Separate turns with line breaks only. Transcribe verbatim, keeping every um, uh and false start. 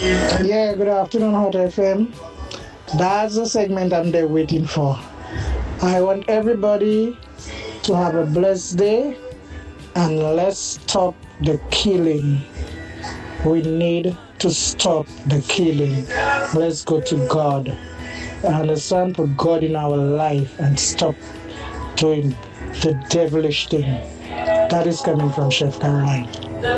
Yeah, good afternoon, Hot F M. That's the segment I'm there waiting for. I want everybody to have a blessed day and let's stop the killing. We need to stop the killing. Let's go to God. Understand, put God in our life and stop doing the devilish thing. That is coming from Chef Caroline.